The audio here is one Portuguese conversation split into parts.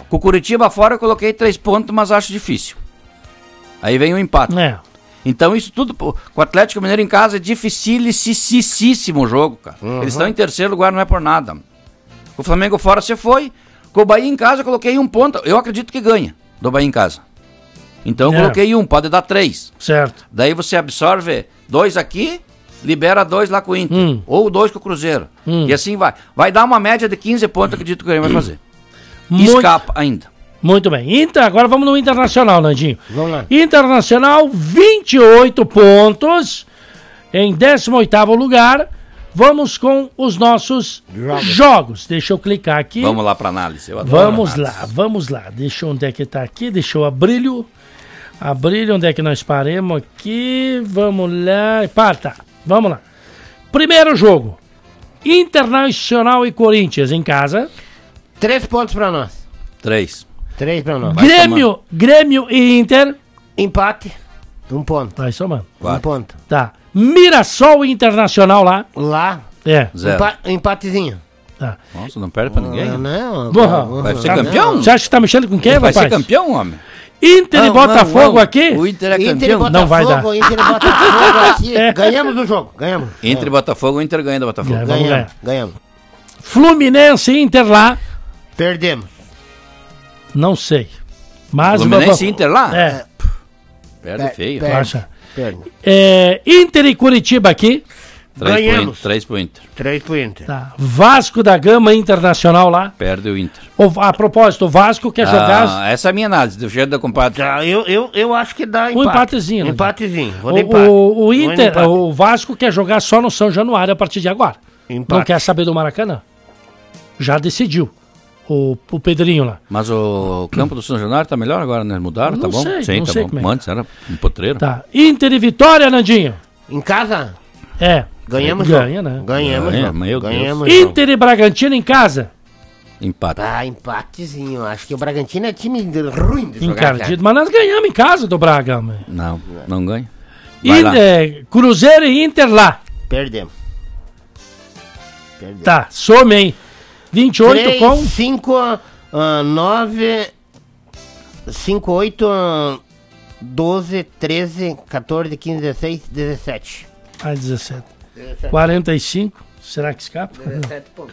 Com o Curitiba fora eu coloquei 3 pontos, mas acho difícil. Aí vem o empate. Então isso tudo, com o Atlético Mineiro em casa é dificílimo o jogo, cara. Eles estão em terceiro lugar, não é por nada. Com o Flamengo fora você foi, com o Bahia em casa eu coloquei 1 ponto, eu acredito que ganha do Bahia em casa. Então eu coloquei 1, pode dar 3. Certo. Daí você absorve 2 aqui, libera 2 lá com o Inter, ou 2 com o Cruzeiro. E assim vai. Vai dar uma média de 15 pontos, acredito que o Grêmio vai fazer. Escapa ainda. Muito bem. Agora vamos no Internacional, Nandinho. Vamos lá. Internacional, 28 pontos, em 18º lugar. Vamos com os nossos jogos. Deixa eu clicar aqui. Vamos lá para análise. Eu adoro Vamos lá. Deixa eu, onde é que tá aqui? Deixa eu abrir. Onde é que nós paremos aqui? Vamos lá. Tá. Vamos lá. Primeiro jogo. Internacional e Corinthians em casa. 3 pontos pra nós. 3 pra nós. Grêmio e Inter. Empate. 1 ponto. Vai somando. 1 ponto. Tá. Mirassol e Internacional lá. Lá. 0. Empatezinho. Tá. Nossa, não perde pra ninguém. Não. Vai ser campeão? Você acha que tá mexendo com quem, rapaz? Vai ser campeão, homem. Inter e Botafogo aqui. O Inter é campeão. Não vai dar. Inter e Botafogo aqui. Ganhamos do jogo. Ganhamos. Inter e Botafogo, o Inter ganha do Botafogo. Ganhamos. Fluminense e Inter lá. Perdemos. Não sei. Mas Fluminense e Inter lá? Perde feio. Perde. Inter e Curitiba aqui. 3 pro Inter. 3 pro Inter. Tá. Vasco da Gama Internacional lá. Perde o Inter. A propósito, o Vasco quer jogar... Essa é a minha análise, do jeito da compadre. Eu acho que dá empate. Um empatezinho. Né? Empatezinho. O Inter, o Vasco quer jogar só no São Januário a partir de agora. Não quer saber do Maracanã. Já decidiu. O Pedrinho lá. Mas o campo do São Januário tá melhor agora, né? Mudaram, tá bom? Sim, tá bom. Antes era um potreiro. Tá. Inter e Vitória, Nandinho. Em casa? Ganhamos. Ganha, né? Ganhamos. Inter e Bragantino em casa. Empate. Empatezinho. Acho que o Bragantino é time ruim de jogar. Encardido. Mas nós ganhamos em casa do Braga. Não ganha. Cruzeiro e Inter lá. Perdemos. Tá, some aí. 28 3, com... 5, 9, 5, 8, 12, 13, 14, 15, 16, 17. 17. 45. Será que escapa? 17 pontos.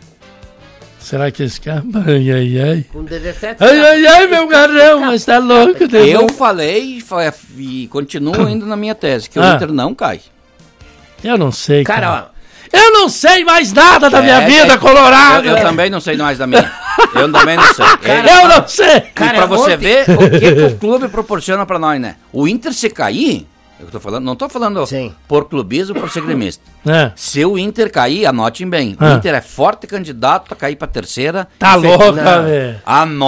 Será que escapa? Ai. Com 17 ai, meu garrão, mas tá louco. Eu falei e continuo ainda na minha tese, que o Inter não cai. Eu não sei, cara. ó. Eu não sei mais nada da minha vida, Colorado. Eu também não sei mais da minha. Eu também não sei. Eu não sei. Cara, pra você ver o que o clube proporciona pra nós, né? O Inter se cair, eu tô falando, não tô falando por clubismo, por ser gremista. Se o Inter cair, anotem bem. O Inter é forte candidato pra cair pra terceira. Tá louca, velho.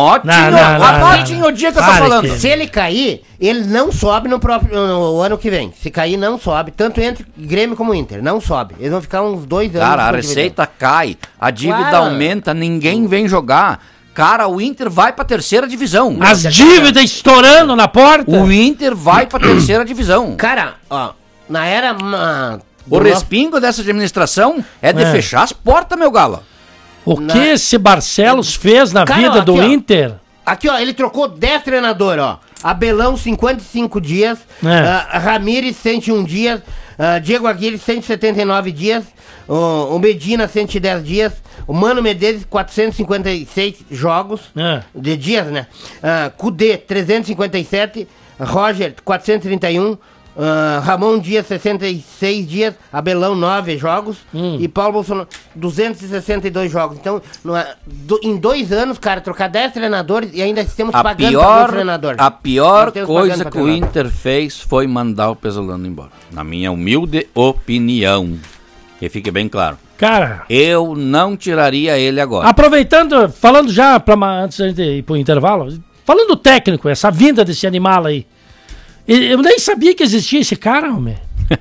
Anotem o dia que eu tô falando. Se ele cair, ele não sobe no ano que vem. Se cair, não sobe. Tanto entre Grêmio como Inter. Não sobe. Eles vão ficar uns 2 anos. Cara, a receita cai, a dívida aumenta, ninguém vem jogar. Cara, o Inter vai pra terceira divisão. As dívidas estourando na porta. O Inter vai pra terceira divisão. Cara, ó, na era... O respingo dessa administração é de fechar as portas, meu galo. O que esse Barcelos fez na vida do Inter? Aqui, ó, ele trocou 10 treinadores, ó. Abelão, 55 dias. Ramírez, 101 dias. Diego Aguirre, 179 dias. O Medina, 110 dias. O Mano Menezes, 456 jogos de dias, né? Cudê, 357. Roger, 431. Ramon Dias, 66 dias. Abelão, 9 jogos. E Paulo Bolsonaro, 262 jogos. Então, em 2 anos, cara, trocar 10 treinadores e ainda estamos pagando para o treinador. A pior coisa que o Inter fez foi mandar o Pesolano embora. Na minha humilde opinião. Que fique bem claro. Cara, eu não tiraria ele agora. Aproveitando, falando já, antes da gente ir pro intervalo, falando do técnico, essa vinda desse animal aí. Eu nem sabia que existia esse cara, homem.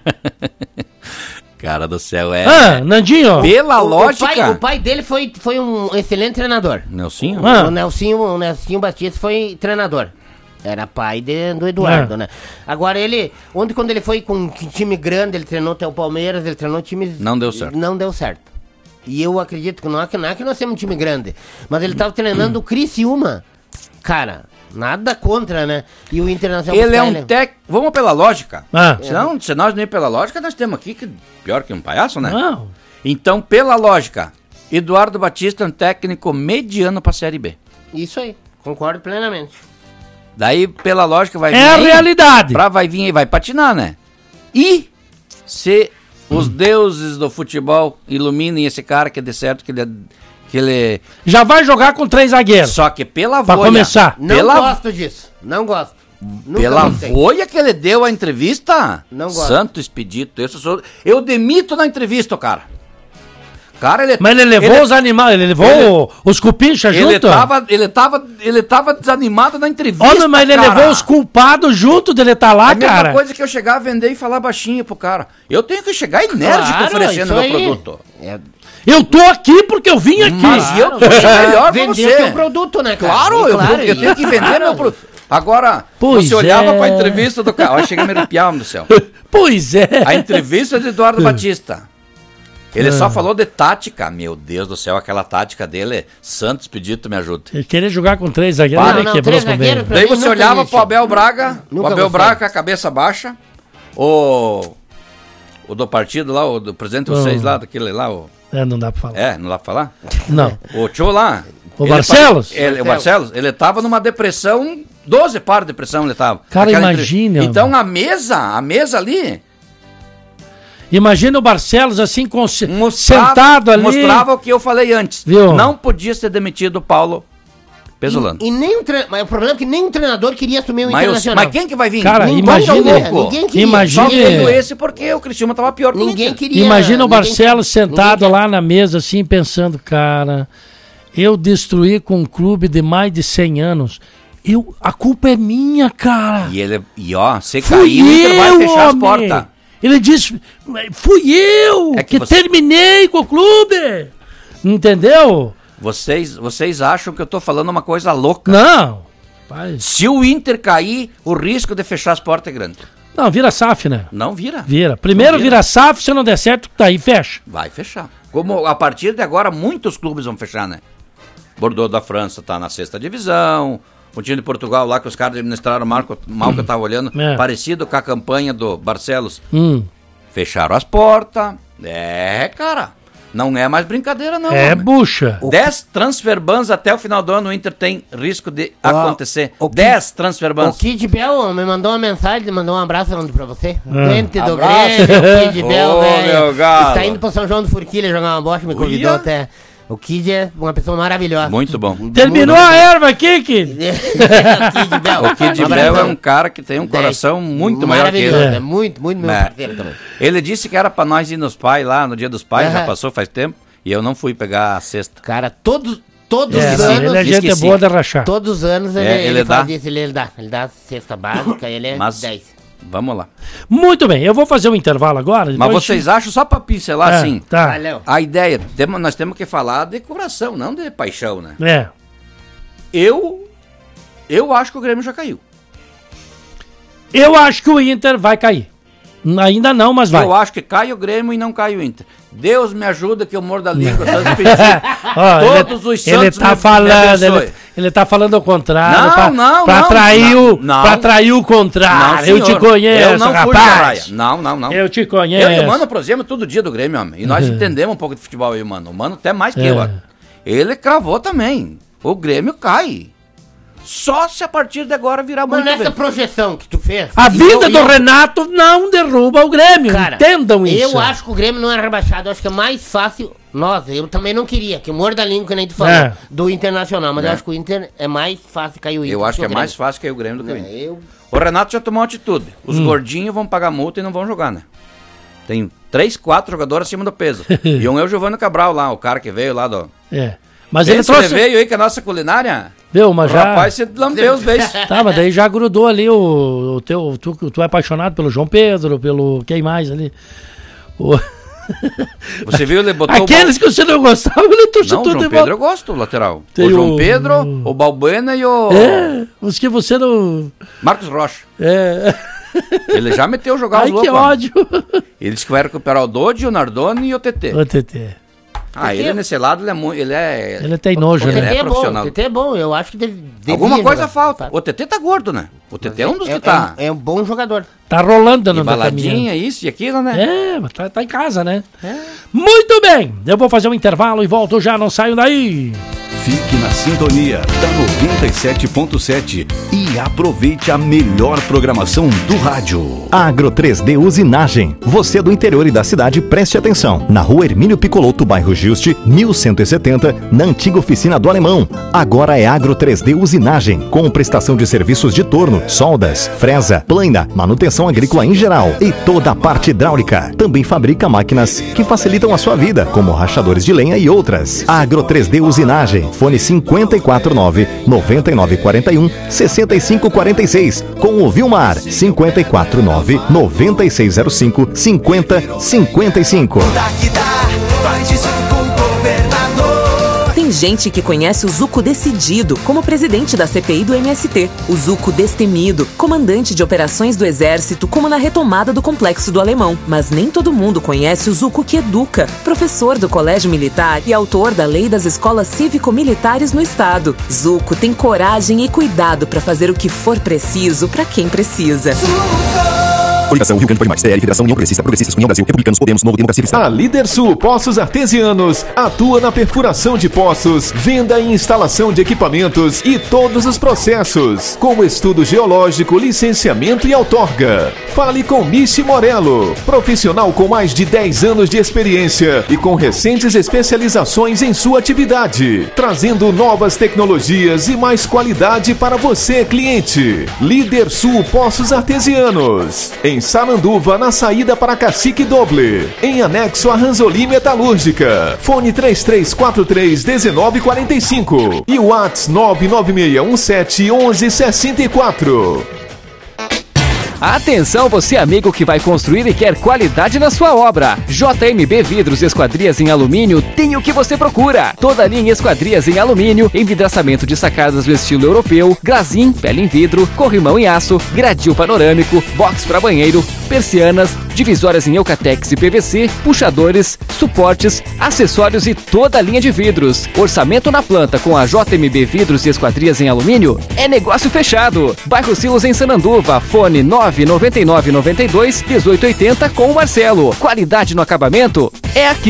Cara do céu, Nandinho. Pela lógica. O pai dele foi um excelente treinador. Nelsinho? O Nelsinho Batista foi treinador. Era pai do Eduardo, né? Agora quando ele foi com um time grande, ele treinou até o Palmeiras, ele treinou times... Não deu certo. Não deu certo. E eu acredito que não é que nós temos um time grande, mas ele estava treinando o Criciúma Cara, nada contra, né? E o Internacional... Ele é um técnico... Vamos pela lógica. Se nós não ir pela lógica, nós temos aqui que pior que um palhaço, né? Não. Então, pela lógica, Eduardo Batista é um técnico mediano pra Série B. Isso aí, concordo plenamente. Daí, pela lógica, vai vir... É a realidade. Vai vir e vai patinar, né? E se os deuses do futebol iluminem esse cara que dê certo, que ele... Já vai jogar com 3 zagueiros. Só que pela pra voia... começar. Não gosto disso, não gosto. Pela voia que ele deu a entrevista, não gosto. Santo expedito, eu demito na entrevista, cara. Mas ele levou os animais, ele levou os cupinchas junto? Ele tava desanimado na entrevista, Olha, mas ele levou os culpados junto dele estar lá, cara. É a mesma coisa que eu chegar a vender e falar baixinho pro cara. Eu tenho que chegar enérgico oferecendo meu produto. Eu tô aqui porque eu vim aqui. Mas eu tô melhor pra você. Vender o teu produto, né, cara? Claro, eu tenho que vender meu produto. Agora, você olhava pra entrevista do cara. Olha, chega a me arrepiar, meu céu. Pois é. A entrevista de Eduardo Batista. Ele só falou de tática. Meu Deus do céu, aquela tática dele. Santos Pedito, me ajuda. Ele queria jogar com 3 zagueiros, ele quebrou também. Daí você olhava pro Abel Braga, o Abel Braga com a cabeça baixa. O do partido lá, o do presidente vocês lá, daquele lá. Não dá pra falar. Não dá pra falar? Não. O tio lá. O Barcelos? O Barcelos, ele tava numa depressão, 12 pares de depressão ele tava. Cara, imagina. Então a mesa ali... Imagina o Barcelos assim, sentado ali. Mostrava o que eu falei antes. Viu? Não podia ser demitido o Paulo Pesolano. Mas o problema é que nem um treinador queria assumir o Internacional. Mas quem que vai vir? Cara, ninguém queria. Só veio esse porque o Criciúma tava pior que ninguém queria. Imagina o Barcelos sentado lá na mesa assim, pensando, cara, eu destruí com um clube de mais de 100 anos. A culpa é minha, cara. Você caiu e vai fechar as portas. Ele disse, fui eu que terminei com o clube. Entendeu? Vocês acham que eu tô falando uma coisa louca? Não. Se o Inter cair, o risco de fechar as portas é grande. Não, vira SAF, né? Não vira. Primeiro vira SAF, se não der certo, daí fecha. Vai fechar. Como a partir de agora, muitos clubes vão fechar, né? Bordeaux da França tá na 6ª divisão... O time de Portugal lá que os caras administraram mal que eu tava olhando, parecido com a campanha do Barcelos. Fecharam as portas. Cara. Não é mais brincadeira, não. Bucha. 10 transfer bans até o final do ano, o Inter tem risco de acontecer. 10 transfer bans. O Kid Bell me mandou uma mensagem, mandou um abraço pra você. Dente do Grêmio, o Kid Bell, velho. Está indo pro São João do Forquilha jogar uma bocha, me convidou até. O Kid é uma pessoa maravilhosa. Muito bom. Terminou a erva aqui, Kid. O Kid Bell é um cara que tem um coração muito maior que ele. É muito meu parceiro também. Ele disse que era pra nós ir nos pais lá, no Dia dos Pais, já passou faz tempo, e eu não fui pegar a cesta. Cara, todos os anos... Ele é gente boa de rachar. Todos os anos ele faz isso, ele dá a cesta básica, ele é 10. Vamos lá. Muito bem, eu vou fazer um intervalo agora. Mas vocês acham, só pra pincelar assim, tá. A ideia, nós temos que falar de coração, não de paixão, né? Eu acho que o Grêmio já caiu. Eu acho que o Inter vai cair. Ainda não, mas vai. Eu acho que cai o Grêmio e não cai o Inter. Deus me ajuda que eu mordo a língua. Todos os santos ele tá falando, ele tá falando ao contrário. Pra atrair o contrário. Não, eu te conheço, eu não rapaz. Não. Eu te conheço. Eu e o Mano prosemos todo dia do Grêmio, homem. E nós entendemos um pouco de futebol aí, Mano. O Mano até mais que eu. Ele cravou também. O Grêmio cai. Só se a partir de agora virar muito bem. Mas nessa projeção que tu fez... A vida do Renato não derruba o Grêmio, cara, entendam isso. Eu acho que o Grêmio não é rebaixado, eu acho que é mais fácil... eu também não queria, que morda a língua, que nem tu falou, do Internacional, mas eu acho que o Inter é mais fácil cair o Inter. Eu acho que é mais fácil cair o Grêmio do que o Inter. O Renato já tomou uma atitude. Os gordinhos vão pagar multa e não vão jogar, né? Tem 3, 4 jogadores acima do peso. E um é o Giovanni Cabral lá, o cara que veio lá do... Mas ele trouxe... veio aí com a nossa culinária... Mas já... Rapaz, você lambeu os beijos. Tá, mas daí já grudou ali o teu... Tu é apaixonado pelo João Pedro, pelo... Quem mais ali? Você viu, ele botou... Aqueles que você não gostava, ele trouxe tudo de volta. João Pedro eu gosto, o lateral. O João Pedro, o Balbuena e o... os que você não... Marcos Rocha. Ele já meteu jogar os loucos. Ai, que ódio. Ele disse que vai recuperar o Dodge, o Nardoni e o TT. Ele nesse lado, ele tem nojo, né? Ele é profissional. O TT é bom, eu acho que devia. Alguma coisa falta. O TT tá gordo, né? O TT é um dos que tá. É um bom jogador. Tá rolando no baladinha, isso e aquilo, né? Mas tá em casa, né? Muito bem, eu vou fazer um intervalo e volto já, não saio daí. Fique na sintonia da 97.7 e aproveite a melhor programação do rádio. Agro 3D Usinagem. Você do interior e da cidade, preste atenção. Na rua Hermínio Picoloto, bairro Juste, 1170, na antiga oficina do Alemão. Agora é Agro 3D Usinagem, com prestação de serviços de torno, soldas, fresa, plana, manutenção agrícola em geral e toda a parte hidráulica. Também fabrica máquinas que facilitam a sua vida, como rachadores de lenha e outras. Agro 3D Usinagem. Fone 549-9941-6546. Com o Vilmar, 549-9605-5055. Tem gente que conhece o Zuco Decidido como presidente da CPI do MST, o Zuco Destemido, comandante de operações do Exército, como na retomada do Complexo do Alemão. Mas nem todo mundo conhece o Zuco que educa, professor do Colégio Militar e autor da Lei das Escolas Cívico-Militares no Estado. Zuco tem coragem e cuidado para fazer o que for preciso para quem precisa. Coligação Rio Grande Pode Mais, CL, Federação União Progressista, Progressistas, União Brasil, Republicanos, Podemos, Novo Democracia Cristã. A Lídersul Poços Artesianos atua na perfuração de poços, venda e instalação de equipamentos e todos os processos, como estudo geológico, licenciamento e outorga. Fale com Michi Morello, profissional com mais de 10 anos de experiência e com recentes especializações em sua atividade, trazendo novas tecnologias e mais qualidade para você, cliente. Lídersul Poços Artesianos, em Saranduva, na saída para Cacique Doble, em anexo a Ranzoli Metalúrgica. Fone 3343-1945 e o WhatsApp 996171164. Atenção, você amigo que vai construir e quer qualidade na sua obra. JMB Vidros e Esquadrias em Alumínio tem o que você procura. Toda a linha esquadrias em alumínio, envidraçamento de sacadas no estilo europeu, glazim, pele em vidro, corrimão em aço, gradil panorâmico, box para banheiro, persianas, divisórias em Eucatex e PVC, puxadores, suportes, acessórios e toda a linha de vidros. Orçamento na planta com a JMB Vidros e Esquadrias em Alumínio é negócio fechado. Bairro Silos em Sananduva, fone 99992-1880 com o Marcelo. Qualidade no acabamento é aqui.